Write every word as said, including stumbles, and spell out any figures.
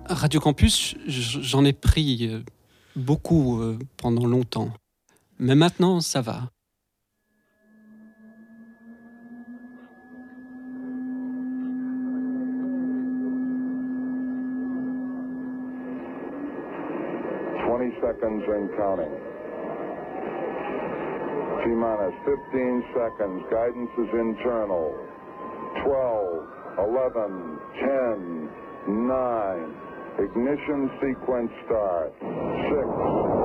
Radio Campus, j'en ai pris beaucoup pendant longtemps. Mais maintenant, ça va. twenty seconds and counting. T-minus fifteen seconds. Guidance is internal. twelve, eleven, ten, nine. Ignition sequence start. six,